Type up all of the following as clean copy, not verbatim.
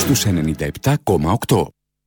στους 97,8.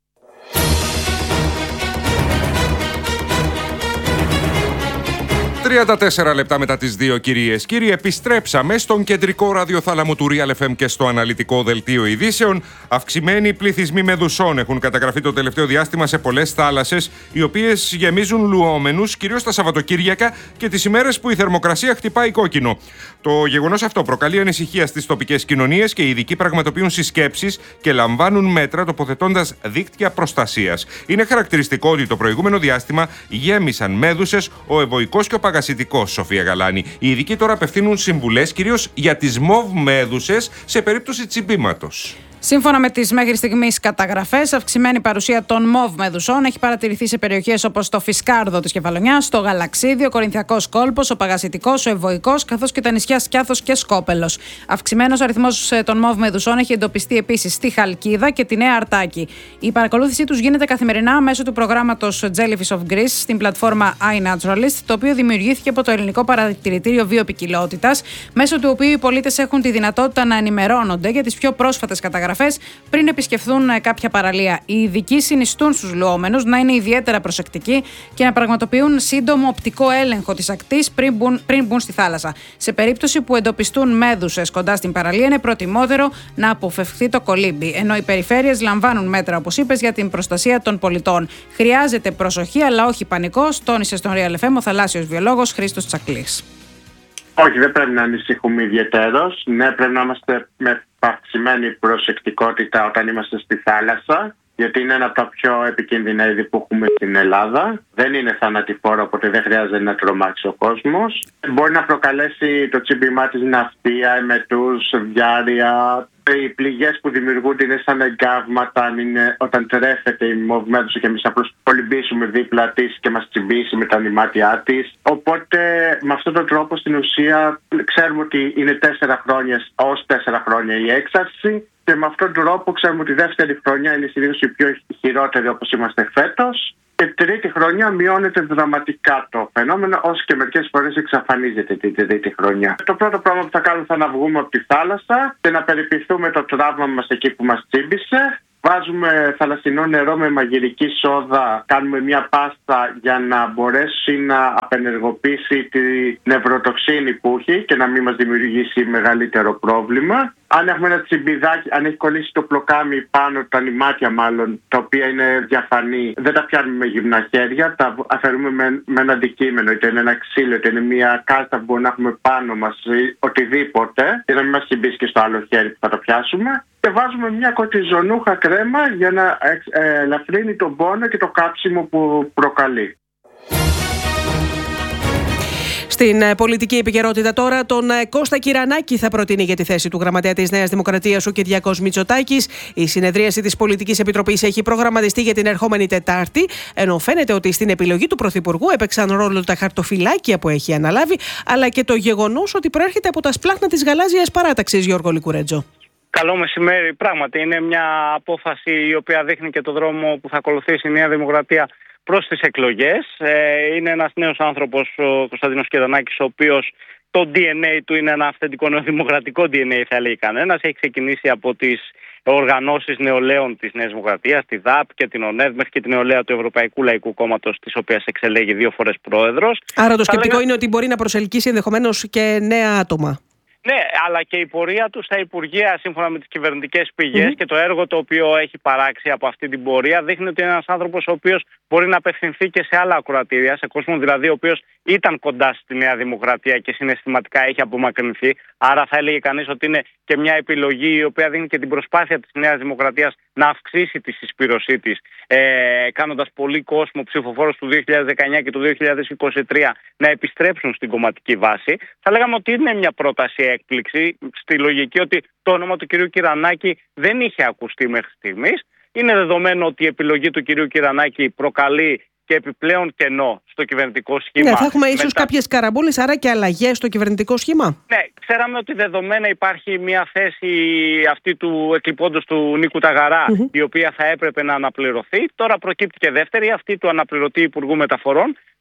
34 λεπτά μετά τις 2, κυρίες. Κύριοι, επιστρέψαμε στον κεντρικό ραδιοθάλαμο του Real FM και στο αναλυτικό δελτίο ειδήσεων. Αυξημένοι πληθυσμοί μεδουσών έχουν καταγραφεί το τελευταίο διάστημα σε πολλές θάλασσες, οι οποίες γεμίζουν λουόμενους, κυρίως τα Σαββατοκύριακα και τις ημέρες που η θερμοκρασία χτυπάει κόκκινο. Το γεγονός αυτό προκαλεί ανησυχία στις τοπικές κοινωνίες και οι ειδικοί πραγματοποιούν συσκέψεις και λαμβάνουν μέτρα τοποθετώντας δίκτυα προστασίας. Είναι χαρακτηριστικό ότι το προηγούμενο διάστημα γέμισαν μέδουσες ο Ευωικός και ο Παγασιτικός, Σοφία Γαλάνη. Οι ειδικοί τώρα απευθύνουν συμβουλές κυρίως για τις μοβ μέδουσες σε περίπτωση τσιμπήματος. Σύμφωνα με τις μέχρι στιγμής καταγραφές, αυξημένη παρουσία των μοβ μεδουσών έχει παρατηρηθεί σε περιοχές όπως το Φισκάρδο της Κεφαλονιάς, το Γαλαξίδι, ο Κορινθιακός Κόλπος, ο Παγασιτικός, ο Ευωικός, καθώς και τα νησιά Σκιάθος και Σκόπελος. Αυξημένος αριθμός των μοβ μεδουσών έχει εντοπιστεί επίσης στη Χαλκίδα και τη Νέα Αρτάκη. Η παρακολούθησή τους γίνεται καθημερινά μέσω του προγράμματος Jellyfish of Greece στην πλατφόρμα iNaturalist, το οποίο δημιουργήθηκε από το Ελληνικό Παρατηρητήριο Βιοποικιλότητας, μέσω του οποίου οι πολίτες έχουν τη δυνατότητα να ενημερώνονται για τις πιο πρόσφατες καταγραφές πριν επισκεφθούν κάποια παραλία. Οι ειδικοί συνιστούν στους λουόμενους να είναι ιδιαίτερα προσεκτικοί και να πραγματοποιούν σύντομο οπτικό έλεγχο της ακτής πριν μπουν στη θάλασσα. Σε περίπτωση που εντοπιστούν μέδουσες κοντά στην παραλία, είναι προτιμότερο να αποφευχθεί το κολύμπι. Ενώ οι περιφέρειες λαμβάνουν μέτρα, όπως είπες, για την προστασία των πολιτών. Χρειάζεται προσοχή, αλλά όχι πανικός, τόνισε στον Real FM ο θαλάσσιος βιολόγος Χρήστος Τσακλής. Όχι, δεν πρέπει να ανησυχούμε ιδιαιτέρως. Ναι, πρέπει να είμαστε με αυξημένη προσεκτικότητα όταν είμαστε στη θάλασσα, γιατί είναι ένα από τα πιο επικίνδυνα είδη που έχουμε στην Ελλάδα. Δεν είναι θανατηφόρο, οπότε δεν χρειάζεται να τρομάξει ο κόσμος. Μπορεί να προκαλέσει το τσίμπημά της ναυτία, εμετούς, διάρρεια. Οι πληγές που δημιουργούνται είναι σαν εγκάβματα όταν τρέφεται η μοβ μέδουσα και εμείς απλώς κολυμπήσουμε δίπλα της και μας τσιμπήσει με τα νημάτια της. Οπότε με αυτόν τον τρόπο στην ουσία ξέρουμε ότι είναι 4 χρόνια ως 4 χρόνια η έξαρση. Και με αυτόν τον τρόπο ξέρουμε ότι η δεύτερη χρονιά είναι συνήθως η πιο χειρότερη, όπως είμαστε φέτος. Και τρίτη χρονιά μειώνεται δραματικά το φαινόμενο, όσο και μερικές φορές εξαφανίζεται την τρίτη χρονιά. Το πρώτο πράγμα που θα κάνουμε θα να βγούμε από τη θάλασσα και να περιποιηθούμε το τραύμα μας εκεί που μας τσίμπησε. Βάζουμε θαλασσινό νερό με μαγειρική σόδα, κάνουμε μια πάστα για να μπορέσει να απενεργοποιήσει τη νευροτοξίνη που έχει και να μην μας δημιουργήσει μεγαλύτερο πρόβλημα. Αν έχουμε ένα τσιμπιδάκι, αν έχει κολλήσει το πλοκάμι πάνω, τα νημάτια μάλλον, τα οποία είναι διαφανή, δεν τα πιάνουμε με γυμνά χέρια, τα αφαιρούμε με ένα αντικείμενο, είτε είναι ένα ξύλο, είτε είναι μια κάρτα που μπορεί να έχουμε πάνω μας ή οτιδήποτε, για να μην μας τσιμπήσει και στο άλλο χέρι που θα το πιάσουμε. Και βάζουμε μια κορτιζονούχα κρέμα για να ελαφρύνει τον πόνο και το κάψιμο που προκαλεί. Στην πολιτική επικαιρότητα τώρα, τον Κώστα Κυρανάκη θα προτείνει για τη θέση του γραμματέα της Νέας Δημοκρατίας ο Κυριάκος Μητσοτάκης. Η συνεδρίαση της Πολιτικής Επιτροπής έχει προγραμματιστεί για την ερχόμενη Τετάρτη, ενώ φαίνεται ότι στην επιλογή του Πρωθυπουργού έπαιξαν ρόλο τα χαρτοφυλάκια που έχει αναλάβει, αλλά και το γεγονός ότι προέρχεται από τα σπλάχνα της γαλάζιας παράταξης, Γιώργο Λικουρέτζο. Καλό μεσημέρι. Πράγματι, είναι μια απόφαση η οποία δείχνει και το δρόμο που θα ακολουθήσει η Νέα Δημοκρατία προς τις εκλογές. Είναι ένας νέος άνθρωπος, ο Κωνσταντίνος Κυρανάκης, ο οποίος το DNA του είναι ένα αυθεντικό νεοδημοκρατικό DNA, θα έλεγε κανένας. Έχει ξεκινήσει από τις οργανώσεις νεολαίων της Νέας Δημοκρατίας, τη ΔΑΠ και την ΟΝΕΔ, μέχρι και την νεολαία του Ευρωπαϊκού Λαϊκού Κόμματος, της οποίας εξελέγει 2 φορές πρόεδρος. Άρα το σκεπτικό είναι ότι μπορεί να προσελκύσει ενδεχομένως και νέα άτομα. Ναι, αλλά και η πορεία του στα Υπουργεία, σύμφωνα με τις κυβερνητικές πηγές, και το έργο το οποίο έχει παράξει από αυτή την πορεία δείχνει ότι είναι ένας άνθρωπος ο οποίος μπορεί να απευθυνθεί και σε άλλα ακροατήρια, σε κόσμο δηλαδή ο οποίος ήταν κοντά στη Νέα Δημοκρατία και συναισθηματικά έχει απομακρυνθεί. Άρα θα έλεγε κανείς ότι είναι και μια επιλογή η οποία δίνει και την προσπάθεια της Νέας Δημοκρατίας να αυξήσει τη συσπήρωσή της, κάνοντας πολύ κόσμο ψηφοφόρους του 2019 και του 2023 να επιστρέψουν στην κομματική βάση. Θα λέγαμε ότι είναι μια πρόταση έκπληξη, στη λογική ότι το όνομα του κυρίου Κυρανάκη δεν είχε ακουστεί μέχρι στιγμής. Είναι δεδομένο ότι η επιλογή του κυρίου Κυρανάκη προκαλεί και επιπλέον κενό στο κυβερνητικό σχήμα. Ναι, θα έχουμε ίσως κάποιες καραμπόλες, άρα και αλλαγές στο κυβερνητικό σχήμα. Ναι, ξέραμε ότι δεδομένα υπάρχει μια θέση αυτή του εκλειπώντος του Νίκου Ταγαρά, η οποία θα έπρεπε να αναπληρωθεί. Τώρα προκύπτει και δεύτερη, αυτή του αναπληρωτή Υπουργού Μεταφορών.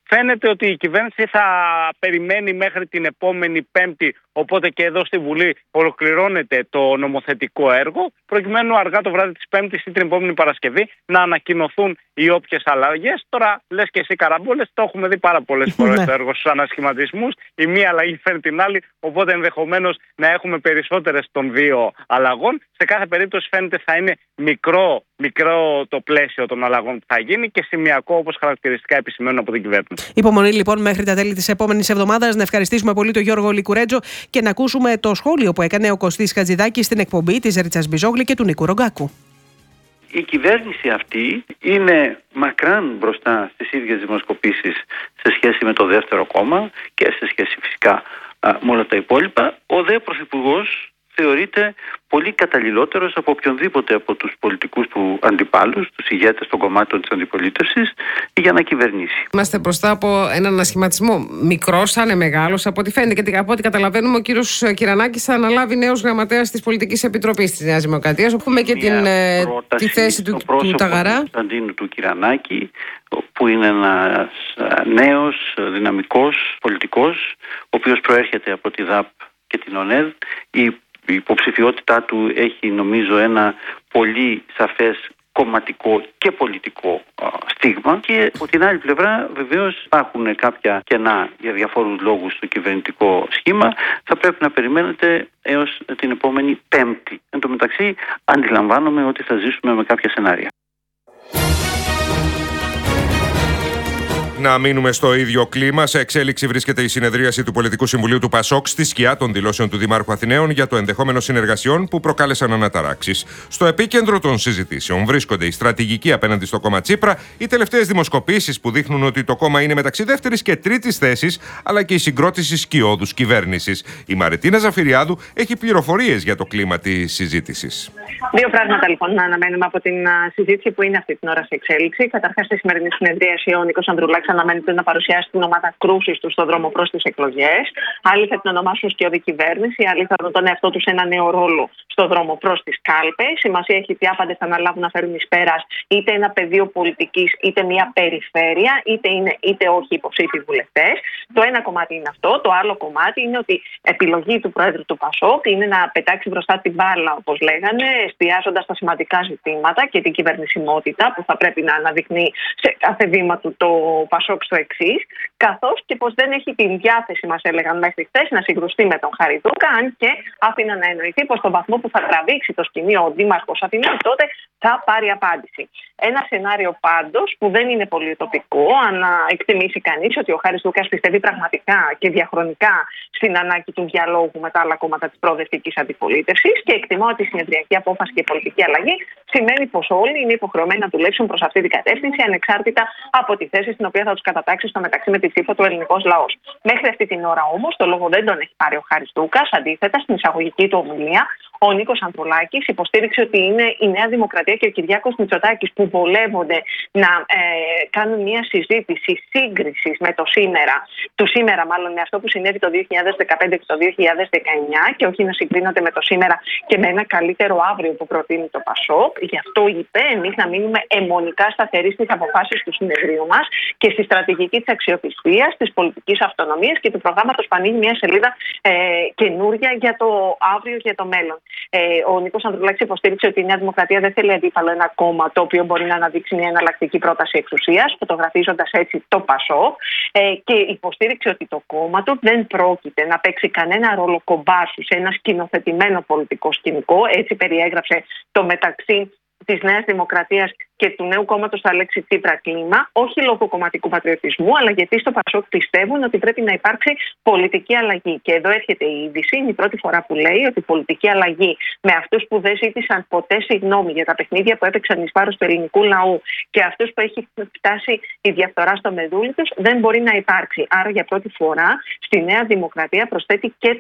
Φαίνεται ότι η κυβέρνηση θα περιμένει μέχρι την επόμενη Πέμπτη, οπότε και εδώ στη Βουλή ολοκληρώνεται το νομοθετικό έργο, προκειμένου αργά το βράδυ της Πέμπτης ή την επόμενη Παρασκευή να ανακοινωθούν οι όποιες αλλαγές. Τώρα, λες και εσύ καραμπόλες, το έχουμε δει πάρα πολλές φορές το έργο στους ανασχηματισμούς. Η μία αλλαγή φέρνει την άλλη, οπότε ενδεχομένως να έχουμε περισσότερες των δύο αλλαγών. Σε κάθε περίπτωση φαίνεται θα είναι μικρό το πλαίσιο των αλλαγών που θα γίνει και σημειακό, όπως χαρακτηριστικά επισημαίνουν από την κυβέρνηση. Υπομονή λοιπόν μέχρι τα τέλη της επόμενης εβδομάδας. Να ευχαριστήσουμε πολύ τον Γιώργο Λικουρέτζο και να ακούσουμε το σχόλιο που έκανε ο Κωστής Χατζηδάκης στην εκπομπή της Ρίτσας Μπιζόγλη και του Νίκου Ρογκάκου. Η κυβέρνηση αυτή είναι μακράν μπροστά στις ίδιες δημοσκοπήσεις σε σχέση με το δεύτερο κόμμα και σε σχέση φυσικά με όλα τα υπόλοιπα. Ο δε Πρωθυπουργός θεωρείται πολύ καταλληλότερος από οποιονδήποτε από τους πολιτικούς του αντιπάλους, τους ηγέτες των κομμάτων της αντιπολίτευσης, για να κυβερνήσει. Είμαστε μπροστά από έναν ανασχηματισμό μικρός, αν είναι μεγάλος, από ό,τι φαίνεται και από ό,τι καταλαβαίνουμε, ο κύριος Κυρανάκης θα αναλάβει νέος γραμματέας της Πολιτικής Επιτροπής της Νέας Δημοκρατίας. Έχουμε και τη θέση του Ταγαρά. Του Κωνσταντίνου του Κυρανάκη, που είναι ένας νέος, δυναμικός πολιτικός, ο οποίος προέρχεται από τη ΔΑΠ και την ΟΝΕΔ. Η υποψηφιότητά του έχει, νομίζω, ένα πολύ σαφές κομματικό και πολιτικό στίγμα, και από την άλλη πλευρά βεβαίως υπάρχουν κάποια κενά για διαφόρους λόγους στο κυβερνητικό σχήμα. Θα πρέπει να περιμένετε έως την επόμενη Πέμπτη. Εν τω μεταξύ αντιλαμβάνομαι ότι θα ζήσουμε με κάποια σενάρια. Να μείνουμε στο ίδιο κλίμα. Σε εξέλιξη βρίσκεται η συνεδρίαση του Πολιτικού Συμβουλίου του ΠΑΣΟΚ στη σκιά των δηλώσεων του Δημάρχου Αθηναίων για το ενδεχόμενο συνεργασιών που προκάλεσαν αναταράξεις. Στο επίκεντρο των συζητήσεων βρίσκονται η στρατηγική απέναντι στο κόμμα Τσίπρα, οι τελευταίες δημοσκοπήσεις που δείχνουν ότι το κόμμα είναι μεταξύ δεύτερης και τρίτης θέσης, αλλά και η συγκρότηση σκιώδους κυβέρνησης. Η Μαρετίνα Ζαφυριάδου έχει πληροφορίες για το κλίμα της συζήτησης. Δύο πράγματα λοιπόν να αναμένουμε από την συζήτηση που είναι αυτή την ώρα σε εξέλιξη. Καταρχάς, στη σημερινή συνεδρίαση ο Νίκος Ανδρουλάκης αναμένεται να παρουσιάσει την ομάδα κρούσης του στον δρόμο προς τις εκλογές. Άλλοι θα την ονομάσουν σκιώδη κυβέρνηση, άλλοι θα δουν τον εαυτό τους σε ένα νέο ρόλο στον δρόμο προς τις κάλπες. Σημασία έχει τι άπαντες θα αναλάβουν να φέρουν εις πέρας είτε ένα πεδίο πολιτικής, είτε μια περιφέρεια, είτε είναι είτε όχι υποψήφιοι βουλευτές. Το ένα κομμάτι είναι αυτό. Το άλλο κομμάτι είναι ότι επιλογή του Πρόεδρου του ΠΑΣΟΚ είναι να πετάξει μπροστά την μπάλα, όπως λέγανε, εστιάζοντας στα σημαντικά ζητήματα και την κυβερνησιμότητα που θα πρέπει να αναδεικνύει σε κάθε βήμα του το ΠΑΣΟΚ στο εξής, καθώς και πως δεν έχει την διάθεση, μας έλεγαν μέχρι χθες, να συγκρουστεί με τον Χαριτούκα, αν και άφηναν να εννοηθεί πως στον βαθμό που θα τραβήξει το σκηνή ο Δήμαρχος Αθηνών, τότε θα πάρει απάντηση. Ένα σενάριο πάντως που δεν είναι πολύ ουτοπικό, αν εκτιμήσει κανείς ότι ο Χάρης Λούκας πιστεύει πραγματικά και διαχρονικά στην ανάγκη του διαλόγου με τα άλλα κόμματα της προοδευτικής αντιπολίτευσης, και εκτιμώ ότι η συνεδριακή απόφαση και η πολιτική αλλαγή σημαίνει πως όλοι είναι υποχρεωμένοι να δουλέψουν προς αυτή την κατεύθυνση, ανεξάρτητα από τη θέση στην οποία θα τους κατατάξει στο μεταξύ με τη ψήφο του ελληνικός λαός. Μέχρι αυτή την ώρα όμως το λόγο δεν τον έχει πάρει ο Χάρης Λούκας. Αντίθετα, στην εισαγωγική του ομιλία, ο Νίκος Ανδρουλάκης υποστήριξε ότι είναι η Νέα Δημοκρατία και ο Κυριάκος Μητσοτάκης που βολεύονται να κάνουν μια συζήτηση σύγκρισης με το σήμερα, του σήμερα μάλλον με αυτό που συνέβη το 2015 και το 2019, και όχι να συγκρίνονται με το σήμερα και με ένα καλύτερο αύριο που προτείνει το ΠΑΣΟΚ. Γι' αυτό είπε εμείς να μείνουμε αιμονικά σταθεροί στις αποφάσεις του συνεδρίου μας και στη στρατηγική της αξιοπιστίας, της πολιτικής αυτονομίας και του προγράμματος που ανοίγει μια σελίδα καινούρια για το αύριο και το μέλλον. Ο Νίκος Ανδρουλάκης υποστήριξε ότι η Νέα Δημοκρατία δεν θέλει αντίπαλο ένα κόμμα το οποίο μπορεί να αναδείξει μια εναλλακτική πρόταση εξουσίας, φωτογραφίζοντας έτσι το ΠΑΣΟΚ, και υποστήριξε ότι το κόμμα του δεν πρόκειται να παίξει κανένα ρόλο κομπάσου σε ένα σκηνοθετημένο πολιτικό σκηνικό. Έτσι περιέγραψε το μεταξύ της Νέας Δημοκρατίας και του νέου κόμματος θα λέξει Τσίπρα κλίμα, όχι λόγω κομματικού πατριωτισμού, αλλά γιατί στο ΠΑΣΟΚ πιστεύουν ότι πρέπει να υπάρξει πολιτική αλλαγή. Και εδώ έρχεται η είδηση, είναι η πρώτη φορά που λέει ότι η πολιτική αλλαγή με αυτούς που δεν ζήτησαν ποτέ συγγνώμη για τα παιχνίδια που έπαιξαν εις βάρος του ελληνικού λαού και αυτούς που έχει φτάσει η διαφθορά στο μεδούλι τους, δεν μπορεί να υπάρξει. Άρα για πρώτη φορά στη Νέα Δημοκρατία προσθέτει και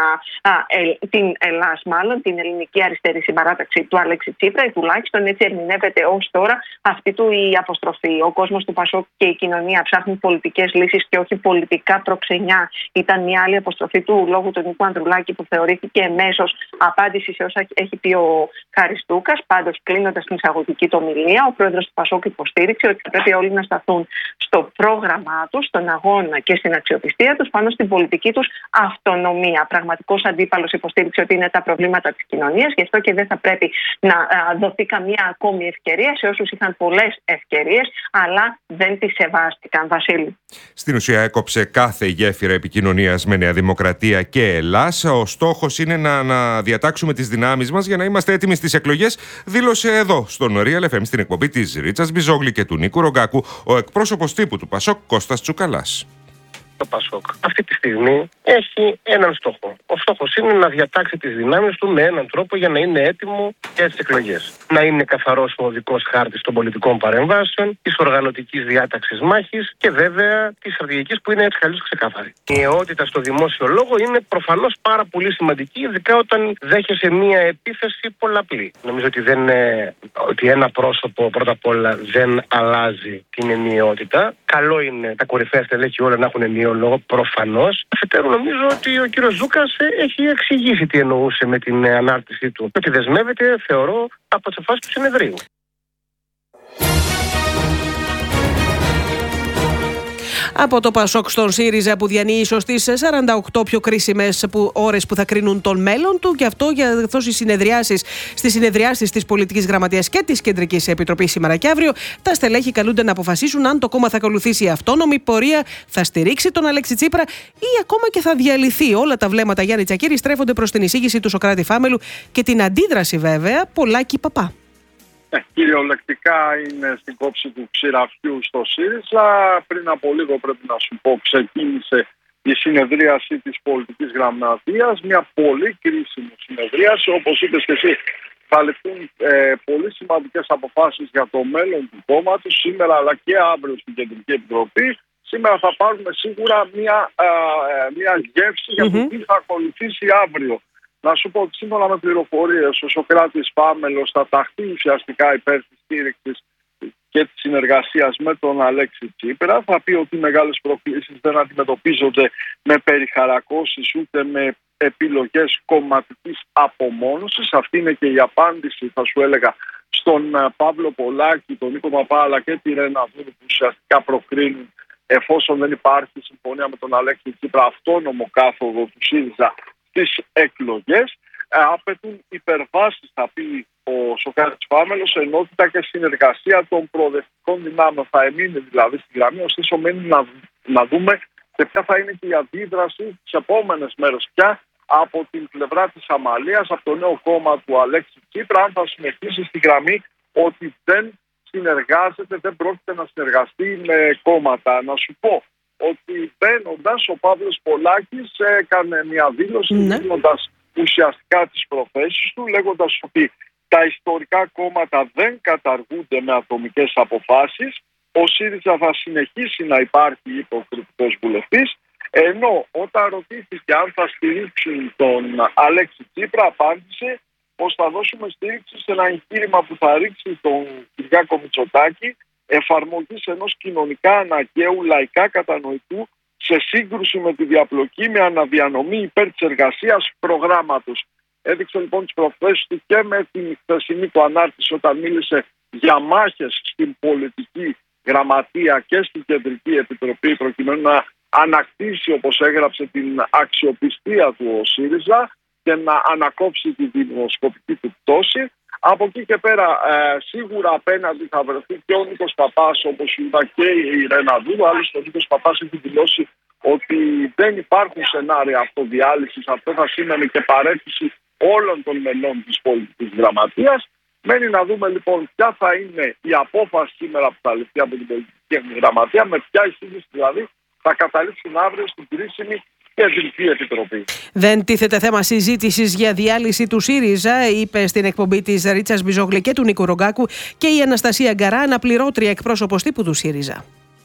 την ΕΛΑΣ, μάλλον την Ελληνική Αριστερή Συμπαράταξη του Αλέξη Τσίπρα, ή τουλάχιστον έτσι ερμηνεύεται ως τώρα τώρα αυτή του η αποστροφή. Ο κόσμος του Πασόκ και η κοινωνία ψάχνουν πολιτικές λύσεις και όχι πολιτικά προξενιά. Ήταν μια άλλη αποστροφή του λόγου του Νίκου Ανδρουλάκη που θεωρήθηκε εμέσως απάντηση σε όσα έχει πει ο Χαριστούκας. Πάντως, κλείνοντας την εισαγωγική του ομιλία, ο πρόεδρος του Πασόκ υποστήριξε ότι θα πρέπει όλοι να σταθούν στο πρόγραμμά τους, στον αγώνα και στην αξιοπιστία τους, πάνω στην πολιτική τους αυτονομία. Πραγματικός αντίπαλος υποστήριξε ότι είναι τα προβλήματα της κοινωνίας, γι' αυτό και δεν θα πρέπει να δοθεί καμία ακόμη ευκαιρία σε όσους είχαν πολλές ευκαιρίες, αλλά δεν τις σεβάστηκαν. Βασίλη. Στην ουσία, έκοψε κάθε γέφυρα επικοινωνίας με Νέα Δημοκρατία και Ελλάς. Ο στόχος είναι να διατάξουμε τις δυνάμεις μας για να είμαστε έτοιμοι στις εκλογές, δήλωσε εδώ στον Real FM στην εκπομπή της Ρίτσας Μπιζόγλη και του Νίκου Ρογκάκου ο εκπρόσωπος τύπου του Πασόκ, Κώστας Τσουκαλάς. Το Πασόκ αυτή τη στιγμή έχει έναν στόχο. Ο στόχος είναι να διατάξει τις δυνάμεις του με έναν τρόπο για να είναι έτοιμο για τις εκλογές. Να είναι καθαρός ο οδικός χάρτης των πολιτικών παρεμβάσεων, της οργανωτικής διάταξης μάχης και βέβαια της στρατηγικής που είναι έτσι καλώς ξεκάθαρη. Η αιότητα στο δημόσιο λόγο είναι προφανώς πάρα πολύ σημαντική, ειδικά όταν δέχεσαι μία επίθεση πολλαπλή. Νομίζω ότι ένα πρόσωπο πρώτα απ' όλα δεν αλλάζει την ενιαιότητα. Καλό είναι τα κορυφαία στελέχη όλα να έχουν ενιαίο λόγο, προφανώς. Αφετέρου, νομίζω ότι ο κύριος Ζούκας έχει εξηγήσει τι εννοούσε με την ανάρτησή του. Ότι δεσμεύεται, θεωρώ, από τις αποφάσεις του συνεδρίου. Από το Πασόκ στον ΣΥΡΙΖΑ που διανύει ίσως τις 48 πιο κρίσιμες ώρες που θα κρίνουν τον μέλλον του, και αυτό καθώς στις συνεδριάσεις της Πολιτικής Γραμματείας και της Κεντρικής Επιτροπής σήμερα και αύριο, τα στελέχη καλούνται να αποφασίσουν αν το κόμμα θα ακολουθήσει αυτόνομη πορεία, θα στηρίξει τον Αλέξη Τσίπρα ή ακόμα και θα διαλυθεί. Όλα τα βλέμματα, Γιάννη Τσακίρη, στρέφονται προς την εισήγηση του Σωκράτη Φάμελου και την αντίδραση βέβαια Πολάκη Παπά. Κυριολεκτικά είναι στην κόψη του ξηραφιού στο ΣΥΡΙΖΑ. Πριν από λίγο, πρέπει να σου πω, ξεκίνησε η συνεδρίαση της Πολιτικής Γραμματείας. Μια πολύ κρίσιμη συνεδρίαση. Όπως είπες και εσύ, θα ληφθούν πολύ σημαντικές αποφάσεις για το μέλλον του κόμματος σήμερα αλλά και αύριο στην Κεντρική Επιτροπή. Σήμερα θα πάρουμε σίγουρα μια γεύση για το τι θα ακολουθήσει αύριο. Να σου πω ότι σύμφωνα με πληροφορίες, ο Σωκράτης Φάμελος θα ταχθεί ουσιαστικά υπέρ της στήριξης και της συνεργασίας με τον Αλέξη Τσίπρα. Θα πει ότι οι μεγάλες προκλήσεις δεν αντιμετωπίζονται με περιχαρακώσεις ούτε με επιλογές κομματικής απομόνωσης. Αυτή είναι και η απάντηση, θα σου έλεγα, στον Παύλο Πολάκη, τον Νίκο Παπά αλλά και τη Ρένα Δούρου, που ουσιαστικά προκρίνουν, εφόσον δεν υπάρχει συμφωνία με τον Αλέξη Τσίπρα, αυτόνομο κάθοδο του ΣΥΡΙΖΑ στις εκλογές. Απαιτούν υπερβάσεις, θα πει ο Σωκράτης Φάμελος, ενότητα και συνεργασία των προοδευτικών δυνάμεων. Θα εμείνει δηλαδή στη γραμμή, ωστόσο μένει να δούμε και ποια θα είναι και η αντίδραση τις επόμενες μέρες πια από την πλευρά της Αμαλίας, από το νέο κόμμα του Αλέξη Τσίπρα, αν θα συνεχίσει στη γραμμή ότι δεν συνεργάζεται, δεν πρόκειται να συνεργαστεί με κόμματα. Να σου πω ότι μπαίνοντας, ο Παύλος Πολάκης έκανε μια δήλωση δίνοντας ουσιαστικά τις προθέσεις του, λέγοντας ότι τα ιστορικά κόμματα δεν καταργούνται με ατομικές αποφάσεις, ο ΣΥΡΙΖΑ θα συνεχίσει να υπάρχει υποκριτικός βουλευτής, ενώ όταν ρωτήθηκε αν θα στηρίξουν τον Αλέξη Τσίπρα, απάντησε πως θα δώσουμε στήριξη σε ένα εγχείρημα που θα ρίξει τον Κυριάκο Μητσοτάκη εφαρμογής ενός κοινωνικά αναγκαίου λαϊκά κατανοητού σε σύγκρουση με τη διαπλοκή με αναδιανομή υπέρ της εργασίας προγράμματος. Έδειξε λοιπόν τις προθέσεις του και με την χθεσινή του ανάρτηση όταν μίλησε για μάχες στην Πολιτική Γραμματεία και στην Κεντρική Επιτροπή προκειμένου να ανακτήσει, όπως έγραψε, την αξιοπιστία του ο ΣΥΡΙΖΑ και να ανακόψει τη δημοσκοπική του πτώση. Από εκεί και πέρα σίγουρα απέναντι θα βρεθεί και ο Νίκος Παπάς, όπως είδα, και η Ρένα Δούρου. Άλλωστε ο Νίκος Παπάς έχει δηλώσει ότι δεν υπάρχουν σενάρια αυτοδιάλυσης. Αυτό θα σήμαινε και παρέτηση όλων των μελών της Πολιτικής Γραμματείας. Μένει να δούμε λοιπόν ποια θα είναι η απόφαση σήμερα που θα ληφθεί από την Πολιτική Γραμματεία, με ποια εισήγηση δηλαδή θα καταλήξουν αύριο στην κρίσιμη Κεντρική Επιτροπή. Δεν τίθεται θέμα συζήτησης για διάλυση του ΣΥΡΙΖΑ, είπε στην εκπομπή της Ρίτσας Μπιζόγλη και του Νίκου Ρογκάκου και η Αναστασία Γκαρά, αναπληρώτρια εκπρόσωπος τύπου του ΣΥΡΙΖΑ.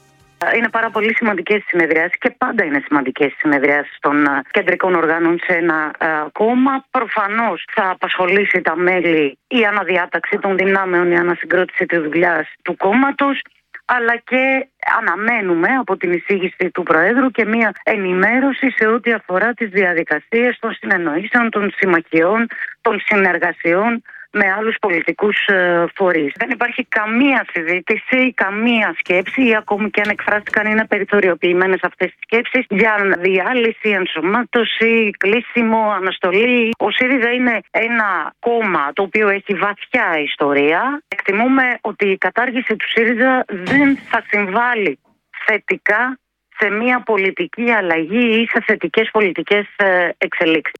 Είναι πάρα πολύ σημαντικές οι συνεδριάσεις και πάντα είναι σημαντικές οι συνεδριάσεις των κεντρικών οργάνων σε ένα κόμμα. Προφανώς θα απασχολήσει τα μέλη η αναδιάταξη των δυνάμεων, η ανασυγκρότηση της δουλειάς του κόμματος, αλλά και αναμένουμε από την εισήγηση του Προέδρου και μία ενημέρωση σε ό,τι αφορά τις διαδικασίες των συνεννοήσεων, των συμμαχιών, των συνεργασιών με άλλους πολιτικούς φορείς. Δεν υπάρχει καμία συζήτηση, καμία σκέψη, ή ακόμη και αν εκφράστηκαν είναι περιθωριοποιημένες αυτές τις σκέψεις, για διάλυση, ενσωμάτωση, κλείσιμο, αναστολή. Ο ΣΥΡΙΖΑ είναι ένα κόμμα το οποίο έχει βαθιά ιστορία. Εκτιμούμε ότι η κατάργηση του ΣΥΡΙΖΑ δεν θα συμβάλλει θετικά σε μια πολιτική αλλαγή ή σε θετικές πολιτικές εξελίξεις.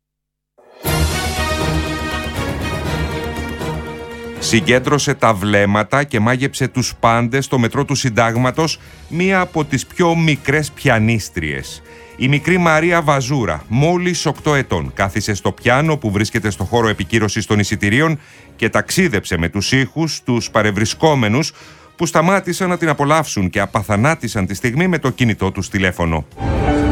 Συγκέντρωσε τα βλέμματα και μάγεψε τους πάντες στο μετρό του Συντάγματος μία από τις πιο μικρές πιανίστριες. Η μικρή Μαρία Βαζούρα, μόλις 8 ετών, κάθισε στο πιάνο που βρίσκεται στο χώρο επικύρωσης των εισιτηρίων και ταξίδεψε με τους ήχους τους παρευρισκόμενους που σταμάτησαν να την απολαύσουν και απαθανάτησαν τη στιγμή με το κινητό τους τηλέφωνο.